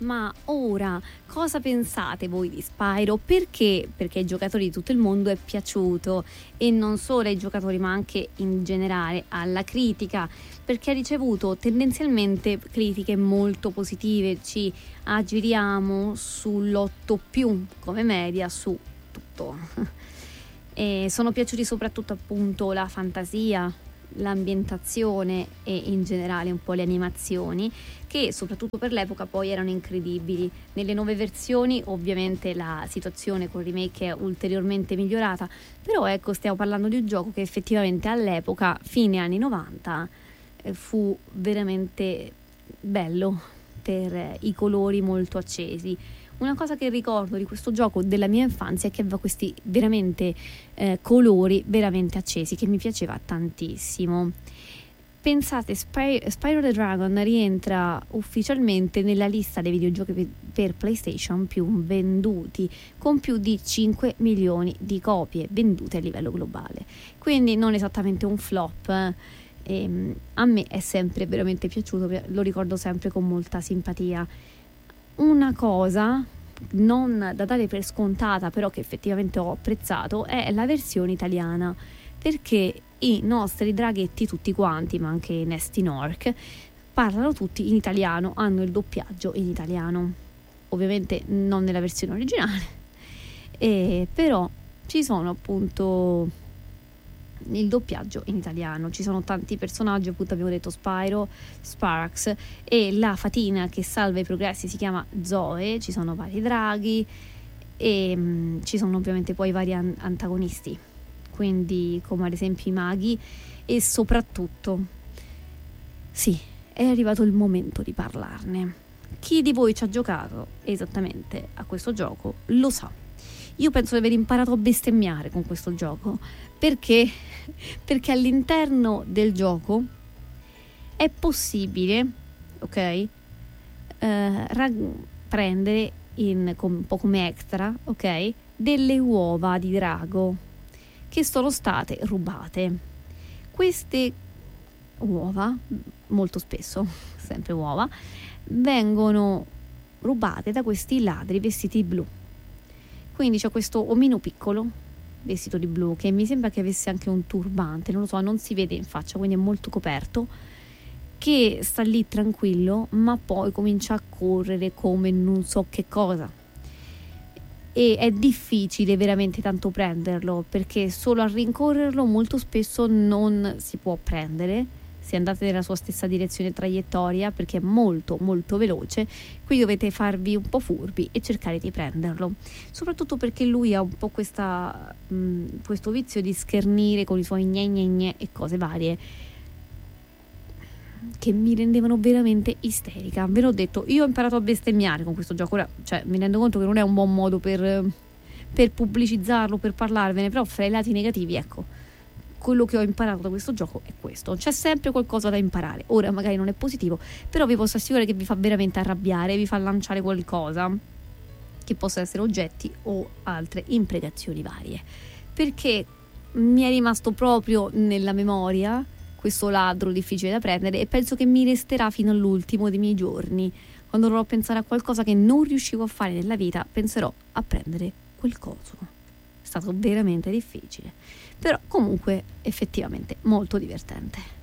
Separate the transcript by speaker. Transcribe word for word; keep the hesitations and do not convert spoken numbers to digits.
Speaker 1: Ma ora, cosa pensate voi di Spyro? Perché? Perché ai giocatori di tutto il mondo è piaciuto, e non solo ai giocatori ma anche in generale alla critica, perché ha ricevuto tendenzialmente critiche molto positive. Ci aggiriamo sull'otto più come media su tutto. E sono piaciuti soprattutto appunto la fantasia, l'ambientazione e in generale un po' le animazioni, che soprattutto per l'epoca poi erano incredibili. Nelle nuove versioni ovviamente la situazione con il remake è ulteriormente migliorata, però ecco, stiamo parlando di un gioco che effettivamente all'epoca, fine anni novanta, eh, fu veramente bello per eh, i colori molto accesi. Una cosa che ricordo di questo gioco della mia infanzia è che aveva questi veramente eh, colori veramente accesi, che mi piaceva tantissimo. Pensate, Spy- Spyro the Dragon rientra ufficialmente nella lista dei videogiochi per, per PlayStation più venduti, con più di cinque milioni di copie vendute a livello globale. Quindi non esattamente un flop. Eh. E, a me è sempre veramente piaciuto, lo ricordo sempre con molta simpatia. Una cosa non da dare per scontata, però che effettivamente ho apprezzato, è la versione italiana, perché i nostri draghetti tutti quanti, ma anche Nesty Nork, parlano tutti in italiano, hanno il doppiaggio in italiano, ovviamente non nella versione originale, e però ci sono appunto il doppiaggio in italiano. Ci sono tanti personaggi, appunto abbiamo detto Spyro, Sparx, e la fatina che salva i progressi si chiama Zoe. Ci sono vari draghi e mh, ci sono ovviamente poi vari an- antagonisti, quindi come ad esempio i maghi, e soprattutto sì, è arrivato il momento di parlarne. Chi di voi ci ha giocato esattamente a questo gioco lo sa. Io penso di aver imparato a bestemmiare con questo gioco, perché perché all'interno del gioco è possibile, ok, eh, rag- prendere in, com- un po' come extra, ok, delle uova di drago che sono state rubate. Queste uova, molto spesso, sempre uova, vengono rubate da questi ladri vestiti blu. Quindi c'è questo omino piccolo vestito di blu, che mi sembra che avesse anche un turbante, non lo so, non si vede in faccia, quindi è molto coperto, che sta lì tranquillo, ma poi comincia a correre come non so che cosa. E è difficile veramente tanto prenderlo, perché solo a rincorrerlo molto spesso non si può prendere se andate nella sua stessa direzione traiettoria, perché è molto molto veloce. Qui dovete farvi un po' furbi e cercare di prenderlo, soprattutto perché lui ha un po' questa, mh, questo vizio di schernire con i suoi gne gne gne e cose varie, che mi rendevano veramente isterica. Ve l'ho detto, io ho imparato a bestemmiare con questo gioco. Ora, cioè, mi rendo conto che non è un buon modo per, per pubblicizzarlo, per parlarvene, però fra i lati negativi, ecco, quello che ho imparato da questo gioco è questo: c'è sempre qualcosa da imparare. Ora magari non è positivo, però vi posso assicurare che vi fa veramente arrabbiare, vi fa lanciare qualcosa, che possa essere oggetti o altre imprecazioni varie, perché mi è rimasto proprio nella memoria questo ladro difficile da prendere, e penso che mi resterà fino all'ultimo dei miei giorni. Quando dovrò pensare a qualcosa che non riuscivo a fare nella vita, penserò a prendere quel coso. È stato veramente difficile, però comunque effettivamente molto divertente.